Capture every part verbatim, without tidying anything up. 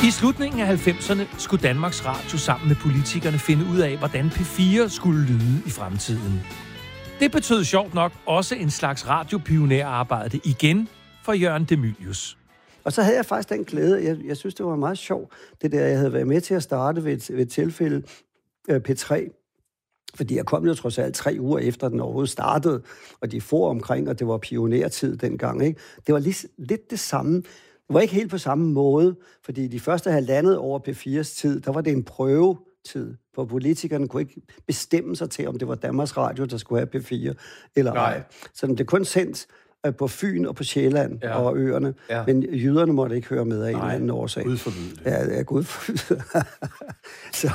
I slutningen af halvfemserne skulle Danmarks Radio sammen med politikerne finde ud af, hvordan P fire skulle lyde i fremtiden. Det betød sjovt nok også en slags radiopionerarbejde igen for Jørgen De Mylius. Og så havde jeg faktisk den glæde, jeg, jeg synes, det var meget sjovt, det der, jeg havde været med til at starte ved et, ved et tilfælde øh, P tre. Fordi jeg kom jo trods alt tre uger efter, den overhovedet startede, og de for omkring, og det var pionertid dengang, ikke? Det var lige, lidt det samme. Det var ikke helt på samme måde, fordi de første halvandet år P fires tid, der var det en prøvetid, hvor politikerne kunne ikke bestemme sig til, om det var Danmarks Radio, der skulle have P fire eller Nej. ej. Så det kun sendt på Fyn og på Sjælland ja. og øerne, ja. Men jyderne måtte ikke høre med af en eller anden årsag. Gud forbyde det. Ja, ja, Gud forbyde så,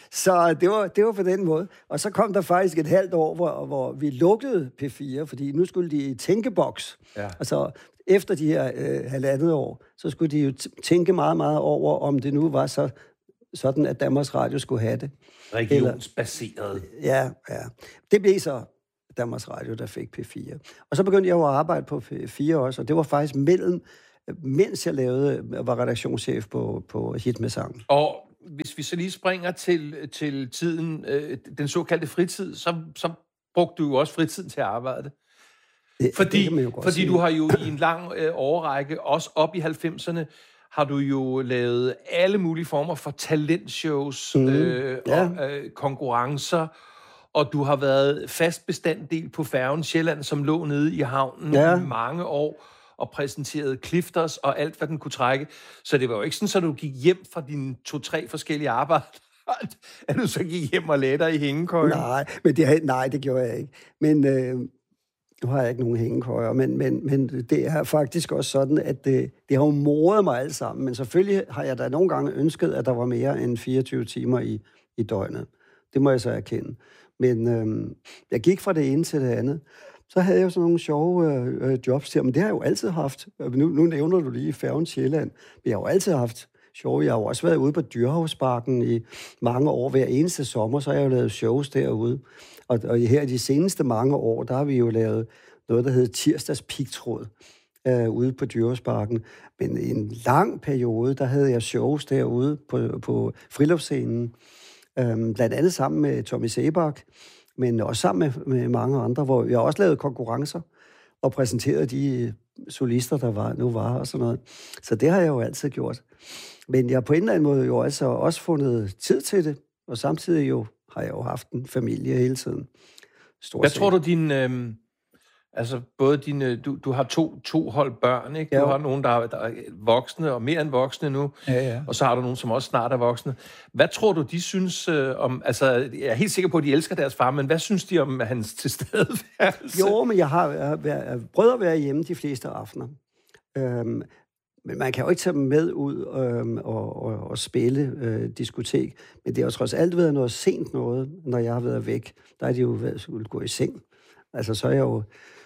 så det var, det var på den måde. Og så kom der faktisk et halvt år, hvor, hvor vi lukkede P fire, fordi nu skulle de i tænkeboks. Ja. Altså, efter de her øh, halvandet år, så skulle de jo tænke meget, meget over, om det nu var så sådan, at Danmarks Radio skulle have det. Regionsbaseret. Ja, ja. Det blev så Danmarks Radio, der fik P fire. Og så begyndte jeg jo at arbejde på P fire også, og det var faktisk mellem, mens jeg lavede, var redaktionschef på, på Hit med Sang. Og hvis vi så lige springer til, til tiden, øh, den såkaldte fritid, så, så brugte du jo også fritiden til at arbejde. Det, fordi det fordi sige. Du har jo i en lang øh, årrække, også op i halvfemserne, har du jo lavet alle mulige former for talentshows, mm, øh, ja. og øh, konkurrencer, og du har været fast bestanddel på færgen Sjælland, som lå nede i havnen ja. i mange år, og præsenterede Clifters og alt, hvad den kunne trække. Så det var jo ikke sådan, at du gik hjem fra dine to-tre forskellige arbejder, at du så gik hjem og lagde dig i hængekøjen. Nej, men det, nej, det gjorde jeg ikke. Men øh, nu har jeg ikke nogen hængekøjer, men, men, men det er faktisk også sådan, at det, det har jo moret mig alt sammen. Men selvfølgelig har jeg da nogle gange ønsket, at der var mere end fireogtyve timer i, i døgnet. Det må jeg så erkende. Men øh, jeg gik fra det ene til det andet. Så havde jeg jo sådan nogle sjove øh, jobs der, men det har jeg jo altid haft. Nu, nu nævner du lige færgen Sjælland. Vi har jo altid haft sjove. Jeg har jo også været ude på Dyrehavsbakken i mange år. Hver eneste sommer, så har jeg jo lavet shows derude. Og, og her de seneste mange år, der har vi jo lavet noget, der hedder Tirsdags Pigtråd øh, ude på Dyrehavsbakken. Men i en lang periode, der havde jeg shows derude på, på friluftsscenen. Øh, blandt andet sammen med Tommy Sebak, men også sammen med, med mange andre, hvor jeg også lavede konkurrencer og præsenterede de solister, der var, nu var og sådan noget. Så det har jeg jo altid gjort. Men jeg har på en eller anden måde jo altså også fundet tid til det, og samtidig jo har jeg jo haft en familie hele tiden. Hvad tror du, din... Øh, altså, både dine... Du, du har to, to hold børn, ikke? Du ja. har nogen, der er, der er voksne, og mere end voksne nu. Ja, ja. Og så har du nogen, som også snart er voksne. Hvad tror du, de synes øh, om... Altså, jeg er helt sikker på, at de elsker deres far, men hvad synes de om hans tilstedeværelse? Jo, men jeg har, jeg har, jeg har prøvet at være hjemme de fleste aftener. Øhm, men man kan jo ikke tage dem med ud øhm, og, og, og spille øh, diskotek. Men det har jo trods alt været noget sent noget, når jeg har været væk. Der er de jo været, skulle gå i seng. Altså, så er jeg jo...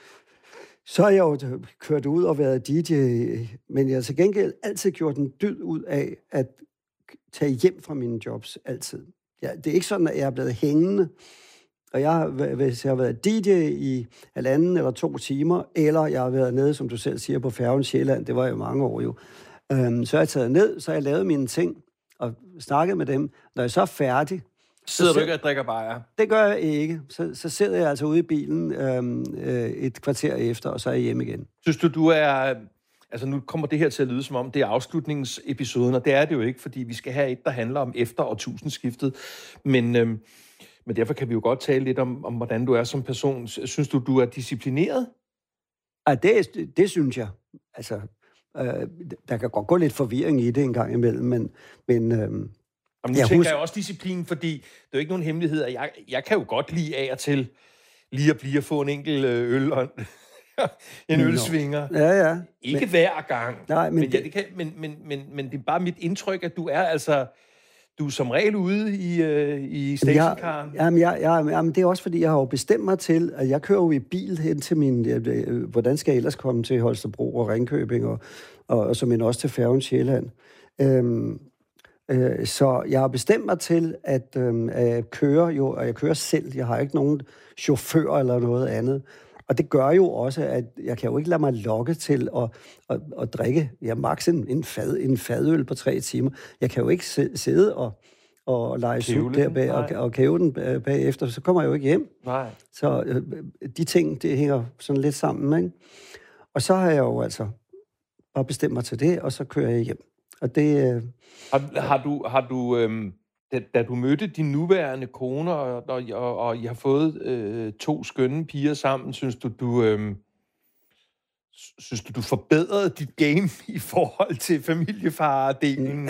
Så har jeg jo kørt ud og været D J, men jeg har til gengæld altid gjort en dyd ud af at tage hjem fra mine jobs, altid. Ja, det er ikke sådan, at jeg er blevet hængende, og jeg har, hvis jeg har været D J i halvanden eller to timer, eller jeg har været nede, som du selv siger, på færgen Sjælland, det var jo mange år jo, øhm, så har jeg taget ned, så har jeg lavet mine ting og snakket med dem. Når jeg så er færdig, Sidder du ikke og drikker bajer? Det gør jeg ikke. Så, så sidder jeg altså ude i bilen øhm, øh, et kvarter efter, og så er jeg hjemme igen. Synes du, du er... Altså, nu kommer det her til at lyde, som om det er afslutningsepisoden, og det er det jo ikke, fordi vi skal have et, der handler om efter årtusindskiftet. Men, øhm, men derfor kan vi jo godt tale lidt om, om, hvordan du er som person. Synes du, du er disciplineret? Ja, det, det synes jeg. Altså, øh, der kan godt gå lidt forvirring i det en gang imellem, men... men øh, Jamen, nu jeg tænker husker... jeg også disciplin, fordi det er jo ikke nogen hemmelighed, at jeg, jeg kan jo godt lide af og til lige at blive at få en enkelt øl og en ølsvinger. Ja, ja. Ikke men... hver gang. Nej, men, men, det... ja, det kan, men, men, men, men det er bare mit indtryk, at du er altså... Du er som regel ude i, øh, i stationcaren. Ja, jamen, jeg, jeg, jamen, det er også, fordi jeg har jo bestemt mig til, at jeg kører jo i bil hen til min... Øh, hvordan skal jeg ellers komme til Holstebro og Ringkøbing, og, og, og som en også til færgen Sjælland. Øhm, øh, så jeg har bestemt mig til, at, øh, at jeg kører jo, og jeg kører selv. Jeg har ikke nogen chauffør eller noget andet. Og det gør jo også, at jeg kan jo ikke lade mig lokke til at, at, at drikke, ja, maks en, en, fad, en fadøl på tre timer. Jeg kan jo ikke sidde og, og lege sup der bag, og, og kæve den bagefter, så kommer jeg jo ikke hjem. Nej. Så øh, de ting, det hænger sådan lidt sammen, ikke? Og så har jeg jo altså bare bestemt mig til det, og så kører jeg hjem. Og det... Øh, har, har du... Har du øhm Da, da du mødte din nuværende kone, og, og, og, og I har fået øh, to skønne piger sammen, synes du, du, øh, synes du, du forbedrede dit game i forhold til familiefar-delen?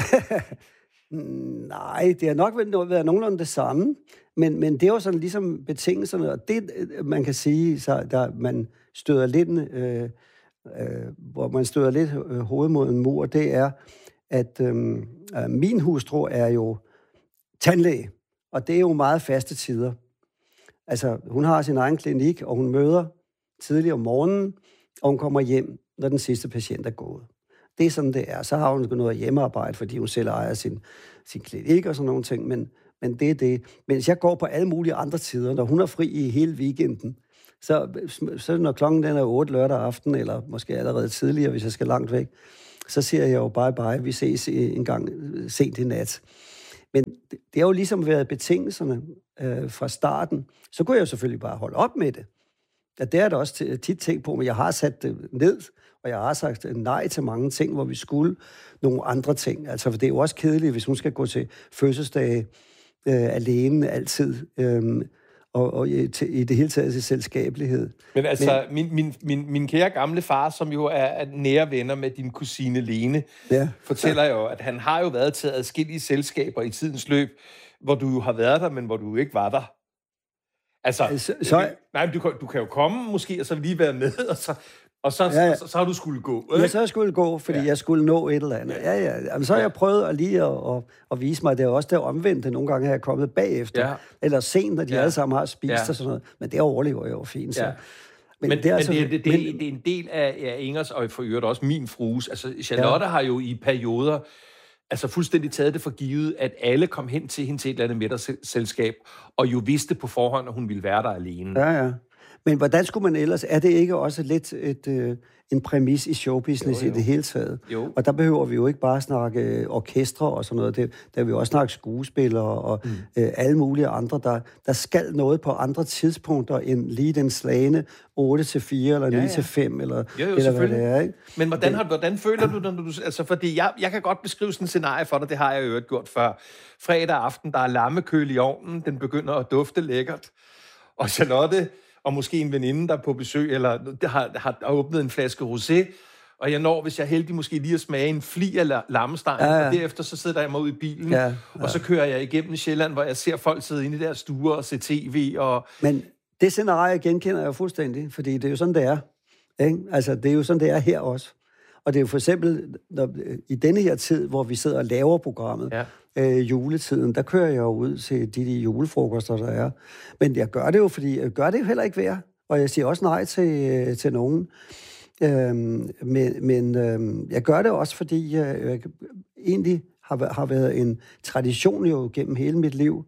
Nej, det har nok været, været nogenlunde det samme, men, men det er jo sådan ligesom betingelserne, og det, man kan sige, så der man støder lidt, øh, øh, hvor man støder lidt øh, hovedet mod en mur, det er, at øh, min hustru er jo tandlæge, og det er jo meget faste tider. Altså, hun har sin egen klinik, og hun møder tidligt om morgenen, og hun kommer hjem, når den sidste patient er gået. Det er sådan, det er. Så har hun noget hjemmearbejde, fordi hun selv ejer sin, sin klinik og sådan nogle ting, men, men det er det. Mens jeg går på alle mulige andre tider, når hun er fri i hele weekenden, så, så når klokken den er otte lørdag aften, eller måske allerede tidligere, hvis jeg skal langt væk, så siger jeg jo bye bye, vi ses en gang sent i nat. Men det, det har jo ligesom været betingelserne øh, fra starten. Så kunne jeg jo selvfølgelig bare holde op med det. Ja, det er der også tit tænkt på, men jeg har sat det ned, og jeg har sagt nej til mange ting, hvor vi skulle nogle andre ting. Altså, for det er jo også kedeligt, hvis hun skal gå til fødselsdage øh, alene altid, øh, og, og i, til, i det hele taget til selskabelighed. Men altså, Men, min, min, min, min kære gamle far, som jo er nære venner med din kusine Lene, ja. fortæller jo, at han har jo været til adskillige selskaber i tidens løb, hvor du jo har været der, men hvor du ikke var der. Altså, så, så, nej, du, du kan jo komme måske, og så lige være med, og så, og så, ja, ja. så, så har du skulle gå. Ikke? Ja, så har jeg skulle gå, fordi ja. jeg skulle nå et eller andet. Ja, ja. Jamen, så har jeg prøvet at lige at, at, at vise mig, at det er også det omvendte. Nogle gange har jeg kommet bagefter, ja. eller sent, når de ja. alle sammen har spist ja. og sådan noget. Men det overlever jeg jo fint. Så. Ja. Men, men, det, er altså, men det, det, det, men det er en del af, af Ingers, og for øvrigt også min frues. Altså, Charlotte ja. har jo i perioder altså fuldstændig taget det for givet, at alle kom hen til hende til et eller andet middagsselskab, og jo vidste på forhånd, at hun ville være der alene. Ja, ja. Men hvordan skulle man ellers... Er det ikke også lidt et, øh, en præmis i showbusiness jo, jo. i det hele taget? Jo. Og der behøver vi jo ikke bare snakke orkestre og sådan noget. Det, der vil vi også snakke skuespillere og mm. øh, alle mulige andre, der, der skal noget på andre tidspunkter end lige den slagende otte til fire eller ni til fem eller, jo, jo, eller hvad det er. Ikke? Men hvordan, har, hvordan føler du, når du... Altså, fordi jeg, jeg kan godt beskrive sådan en scenarie for dig, det har jeg jo gjort før. Fredag aften, der er lammekøl i ovnen, den begynder at dufte lækkert, og Charlotte... og måske en veninde, der er på besøg, eller har, har, har åbnet en flaske rosé, og jeg når, hvis jeg er heldig, måske lige at smage en fli af lammestegen, ja, ja. og derefter så sidder jeg mig ud i bilen, ja, ja. og så kører jeg igennem Sjælland, hvor jeg ser folk sidde inde i deres stuer og se tv. Og... Men det scenarie genkender jeg fuldstændig, fordi det er jo sådan, det er. Ikke? Altså, det er jo sådan, det er her også. Og det er jo for eksempel, når, i denne her tid, hvor vi sidder og laver programmet, ja. øh, juletiden, der kører jeg jo ud til de, de julefrokoster, der er. Men jeg gør det jo, fordi jeg gør det jo heller ikke værd. Og jeg siger også nej til, til nogen. Øhm, men men øhm, jeg gør det også, fordi jeg, jeg egentlig har, har været en tradition jo gennem hele mit liv.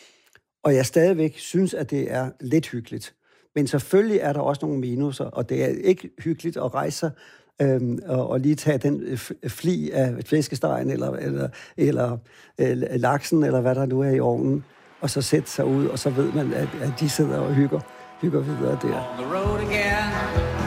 Og jeg stadigvæk synes, at det er lidt hyggeligt. Men selvfølgelig er der også nogle minuser, og det er ikke hyggeligt at rejse sig Øhm, og, og lige tage den fli af fiskestegen, eller, eller, eller øh, laksen, eller hvad der nu er i ovnen, og så sætte sig ud, og så ved man, at, at de sidder og hygger, hygger videre der.